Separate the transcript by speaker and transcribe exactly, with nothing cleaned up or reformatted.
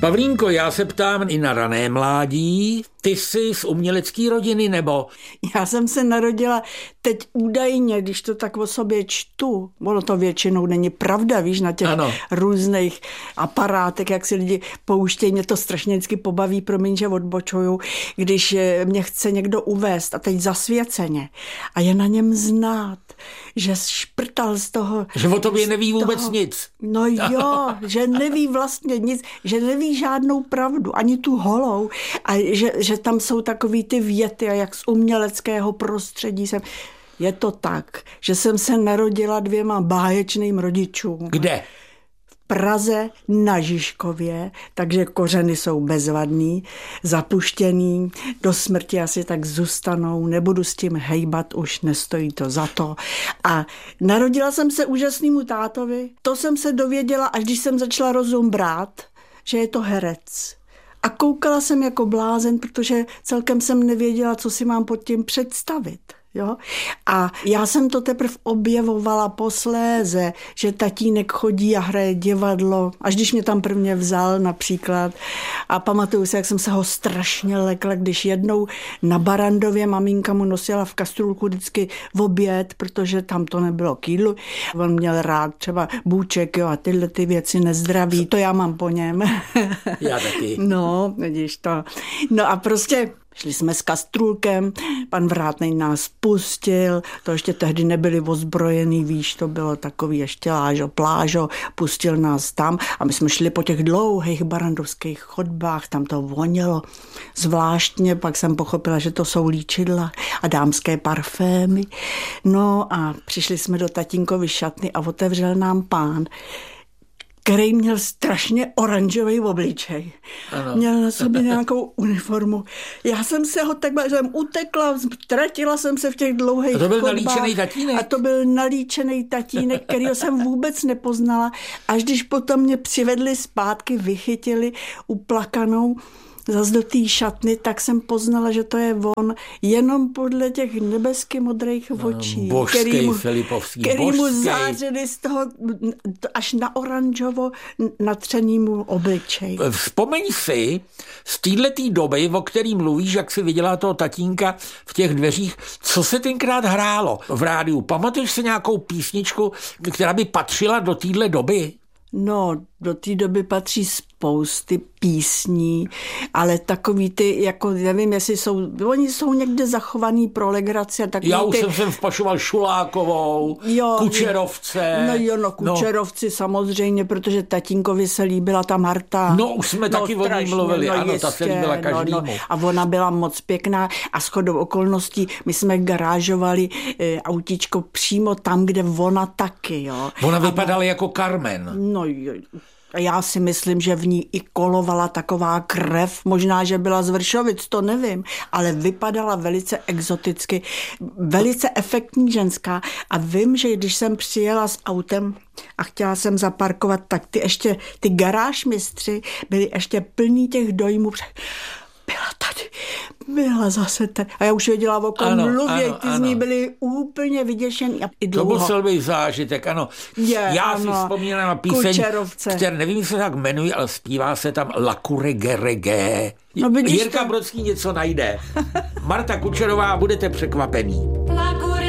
Speaker 1: Pavlínko, já se ptám i na rané mládí. Ty jsi z umělecké rodiny, nebo?
Speaker 2: Já jsem se narodila teď údajně, když to tak o sobě čtu, ono to většinou není pravda, víš, na těch ano. různých aparátech, jak si lidi pouštějí, mě to strašně vždycky pobaví, promiň, že odbočuju, když mě chce někdo uvést a teď zasvěceně a je na něm znát, že šprtal z toho...
Speaker 1: Že o tobě neví vůbec toho, nic.
Speaker 2: No jo, že neví vlastně nic, že neví žádnou pravdu, ani tu holou a že, že tam jsou takový ty věty a jak z uměleckého prostředí jsem... Je to tak, že jsem se narodila dvěma báječným rodičům.
Speaker 1: Kde?
Speaker 2: V Praze na Žižkově, takže kořeny jsou bezvadný, zapuštěný, do smrti asi tak zůstanou, nebudu s tím hejbat, už nestojí to za to. A narodila jsem se úžasnému tátovi, to jsem se dověděla, až když jsem začala rozum brát, že je to herec. A koukala jsem jako blázen, protože celkem jsem nevěděla, co si mám pod tím představit. Jo? A já jsem to teprve objevovala posléze, že tatínek chodí a hraje divadlo, až když mě tam prvně vzal například. A pamatuju si, jak jsem se ho strašně lekla, když jednou na Barandově maminka mu nosila v kastrůlku vždycky v oběd, protože tam to nebylo k jídlu. On měl rád třeba bůček, jo, a tyhle ty věci nezdraví, to já mám po něm.
Speaker 1: Já taky.
Speaker 2: No, vidíš to. No a prostě... Šli jsme s kastrůlkem, pan Vrátnej nás pustil, to ještě tehdy nebyli ozbrojený, víš, to bylo takový ještě lážo, plážo, pustil nás tam a my jsme šli po těch dlouhých barandovských chodbách, tam to vonělo zvláštně, pak jsem pochopila, že to jsou líčidla a dámské parfémy. No a přišli jsme do tatínkovy šatny a otevřel nám pán, který měl strašně oranžový obličej. Ano. Měl na sobě nějakou uniformu. Já jsem se ho takhle, jsem utekla, ztratila jsem se v těch dlouhých
Speaker 1: chodbách. A to byl
Speaker 2: chodbách.
Speaker 1: nalíčený tatínek?
Speaker 2: A to byl nalíčený tatínek, kterýho jsem vůbec nepoznala. Až když potom mě přivedli zpátky, vychytili uplakanou zas do té šatny, tak jsem poznala, že to je on, jenom podle těch nebesky modrých očí,
Speaker 1: božský,
Speaker 2: který mu,
Speaker 1: Filipovský,
Speaker 2: který mu
Speaker 1: božský.
Speaker 2: zářili z toho až na oranžovo natřenýmu obličej.
Speaker 1: Vzpomeň si z této doby, o který mluvíš, jak si viděla toho tatínka v těch dveřích, co se tenkrát hrálo v rádiu. Pamatuješ si nějakou písničku, která by patřila do téhle doby?
Speaker 2: No, do té doby patří spousty písní, ale takový ty, jako nevím, jestli jsou, oni jsou někde zachovaný pro legraci. A
Speaker 1: Já už
Speaker 2: ty...
Speaker 1: jsem sem vpašoval Šulákovou, jo, Kučerovce.
Speaker 2: No jo, no Kučerovci no. samozřejmě, protože tatínkovi se líbila ta Marta.
Speaker 1: No už jsme no, taky o ní mluvili, no, ano,
Speaker 2: jistě,
Speaker 1: ta se líbila každému. No, no.
Speaker 2: A ona byla moc pěkná a shodou okolností my jsme garážovali e, autíčko přímo tam, kde ona taky, jo.
Speaker 1: Ona vypadala a... jako Carmen.
Speaker 2: No jo. Já si myslím, že v ní i kolovala taková krev, možná, že byla z Vršovic, to nevím, ale vypadala velice exoticky, velice efektní ženská a vím, že když jsem přijela s autem a chtěla jsem zaparkovat, tak ty ještě, ty garážmistři byli ještě plní těch dojmů. Byla tady, byla zase tady. A já už věděla, o kom mluví, ty ano. z ní byli úplně vyděšený. A i dlouho.
Speaker 1: To musel být zážitek, ano.
Speaker 2: Je,
Speaker 1: já
Speaker 2: ano.
Speaker 1: si vzpomínám na píseň, která nevím, jestli se tak jmenuje, ale zpívá se tam La Curege Reggae. No, Jirka to... Brodský něco najde. Marta Kučerová, budete překvapený.